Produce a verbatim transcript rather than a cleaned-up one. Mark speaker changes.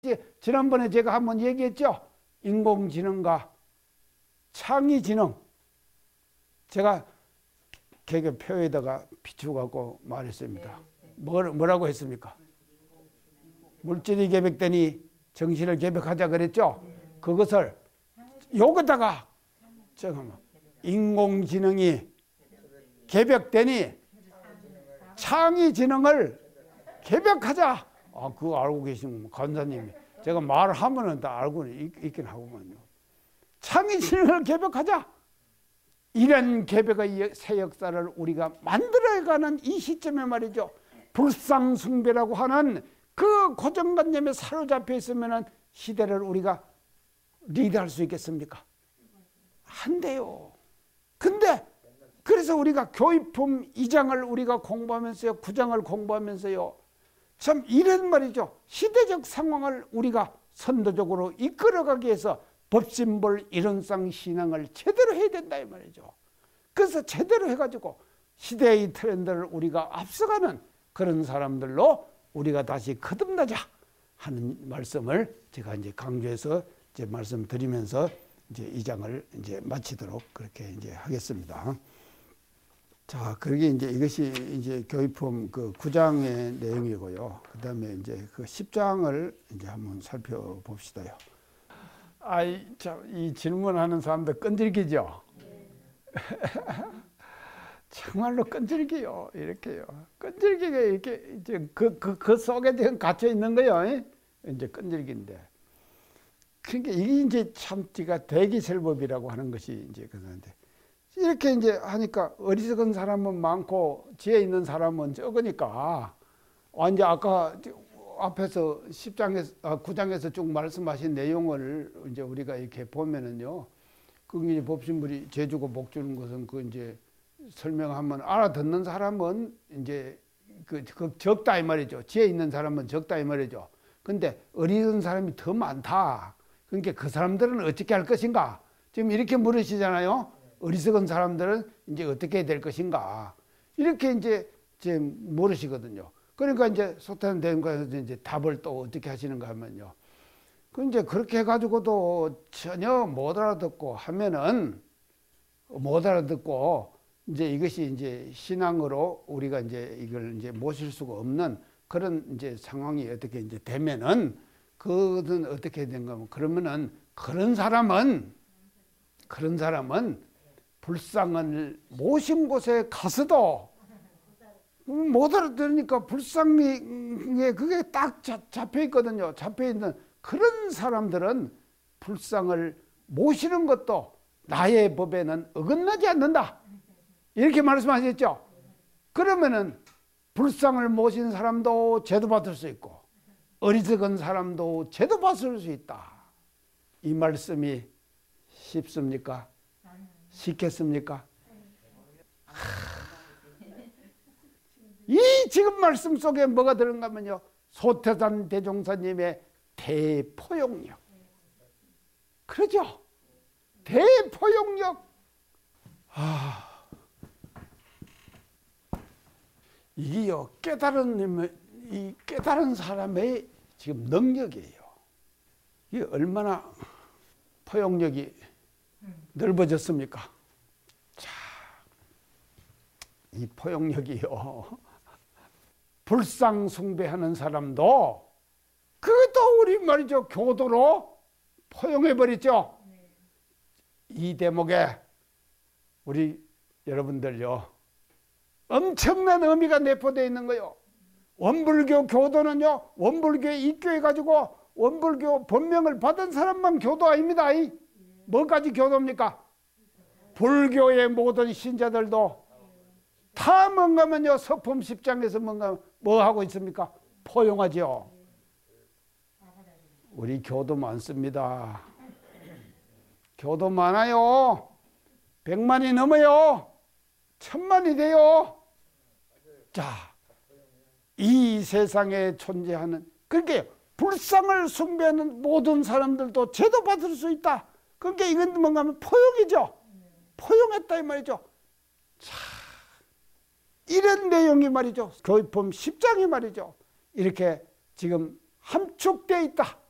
Speaker 1: 이제 지난번에 제가 한번 얘기했죠. 인공지능과 창의지능. 제가 개개표에다가 비추어갖고 말했습니다. 뭐, 뭐라고 했습니까? 물질이 개벽되니 정신을 개벽하자 그랬죠. 그것을 여기다가 잠깐만 인공지능이 개벽되니 창의지능을 개벽하자. 아, 그거 알고 계신 간사님이. 제가 말하면은 다 알고 있, 있긴 하고만요. 창의지능을 개벽하자. 이런 개벽의 새 역사를 우리가 만들어가는 이 시점에 말이죠. 불상숭배라고 하는 그 고정관념에 사로잡혀 있으면 시대를 우리가 리드할 수 있겠습니까? 안 돼요. 근데 그래서 우리가 교육품 이 장을 우리가 공부하면서요, 구 장을 공부하면서요, 참 이런 말이죠. 시대적 상황을 우리가 선도적으로 이끌어가기 위해서 법신볼 이론상 신앙을 제대로 해야 된다 이 말이죠. 그래서 제대로 해가지고 시대의 트렌드를 우리가 앞서가는 그런 사람들로 우리가 다시 거듭나자 하는 말씀을 제가 이제 강조해서 이제 말씀드리면서 이제 이 장을 이제 마치도록 그렇게 이제 하겠습니다. 자, 그러게 이제 이것이 이제 교육품 그 구 장의 내용이고요. 그 다음에 이제 그 십 장을 이제 한번 살펴봅시다요. 아이, 참, 이 질문하는 사람들 끈질기죠? 네. 정말로 끈질기요. 이렇게요. 끈질기게 이렇게 이제 그, 그, 그 속에 지금 갇혀 있는 거요. 이제 끈질긴데. 그러니까 이게 이제 참지가 대기설법이라고 하는 것이 이제 그런데 이렇게 이제 하니까 어리석은 사람은 많고 지혜 있는 사람은 적으니까 이제 아까 앞에서 십 장에서, 아, 구 장에서 쭉 말씀하신 내용을 이제 우리가 이렇게 보면은요, 그 이제 법신불이 재주고 복 주는 것은 그 이제 설명하면 알아듣는 사람은 이제 그, 그 적다 이 말이죠. 지혜 있는 사람은 적다 이 말이죠. 근데 어리석은 사람이 더 많다. 그러니까 그 사람들은 어떻게 할 것인가? 지금 이렇게 물으시잖아요. 어리석은 사람들은 이제 어떻게 될 것인가? 이렇게 이제 지금 물으시거든요. 그러니까 이제 소탄된 거에서 이제 답을 또 어떻게 하시는가 하면요. 그 이제 그렇게 해가지고도 전혀 못 알아듣고 하면은 못 알아듣고 이제 이것이 이제 신앙으로 우리가 이제 이걸 이제 모실 수가 없는 그런 이제 상황이 어떻게 이제 되면은 그것은 어떻게 된가 하면 그러면은 그런 사람은 그런 사람은 불상을 모신 곳에 가서도 못 알아들으니까 불상에 그게 딱 잡혀 있거든요. 잡혀 있는 그런 사람들은 불상을 모시는 것도 나의 법에는 어긋나지 않는다. 이렇게 말씀하셨죠. 그러면은 불상을 모신 사람도 제도 받을 수 있고 어리석은 사람도 제도 받을 수 있다. 이 말씀이 쉽습니까? 쉽겠습니까? 이 지금 말씀 속에 뭐가 들은가 하면요. 소태산 대종사님의 대포용력. 그러죠? 대포용력. 아, 이게요, 깨달은, 이 깨달은 사람의 지금 능력이에요. 이게 얼마나 포용력이 넓어졌습니까? 자, 이 포용력이요. 불상 숭배하는 사람도 그것도 우리 말이죠. 교도로 포용해버렸죠. 이 대목에 우리 여러분들요. 엄청난 의미가 내포되어 있는 거예요. 원불교 교도는요. 원불교에 입교해가지고 원불교 법명을 받은 사람만 교도 아닙니다. 뭐까지 교도입니까? 불교의 모든 신자들도 다 뭔가면요. 서품 십 장에서 뭔가 뭐 하고 있습니까? 포용하죠. 우리 교도 많습니다. 교도 많아요. 백만이 넘어요. 천만이 돼요. 자, 이 세상에 존재하는 그러니까 불상을 숭배하는 모든 사람들도 제도 받을 수 있다. 그러니까 이건 뭔가 하면 포용이죠. 포용했다 이 말이죠. 자, 이런 내용이 말이죠. 교육품 십 장이 말이죠. 이렇게 지금 함축되어 있다.